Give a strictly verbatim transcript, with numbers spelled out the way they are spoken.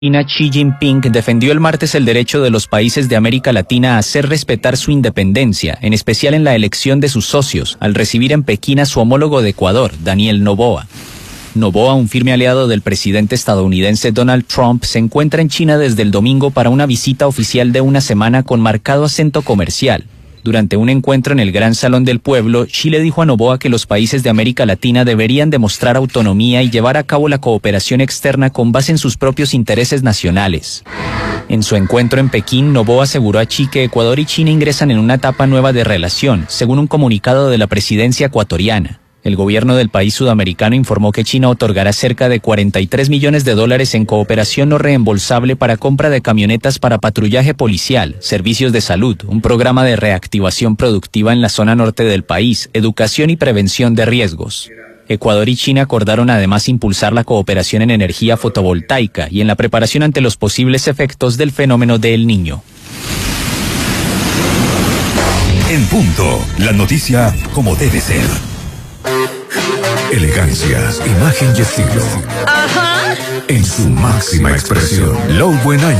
China Xi Jinping defendió el martes el derecho de los países de América Latina a hacer respetar su independencia, en especial en la elección de sus socios, al recibir en Pekín a su homólogo de Ecuador, Daniel Noboa. Noboa, un firme aliado del presidente estadounidense Donald Trump, se encuentra en China desde el domingo para una visita oficial de una semana con marcado acento comercial. Durante un encuentro en el Gran Salón del Pueblo, Xi le dijo a Noboa que los países de América Latina deberían demostrar autonomía y llevar a cabo la cooperación externa con base en sus propios intereses nacionales. En su encuentro en Pekín, Noboa aseguró a Xi que Ecuador y China ingresan en una etapa nueva de relación, según un comunicado de la presidencia ecuatoriana. El gobierno del país sudamericano informó que China otorgará cerca de cuarenta y tres millones de dólares en cooperación no reembolsable para compra de camionetas para patrullaje policial, servicios de salud, un programa de reactivación productiva en la zona norte del país, educación y prevención de riesgos. Ecuador y China acordaron además impulsar la cooperación en energía fotovoltaica y en la preparación ante los posibles efectos del fenómeno de El Niño. En punto, la noticia como debe ser. Elegancia, imagen y estilo. Ajá. En su máxima expresión. Low Buen Año.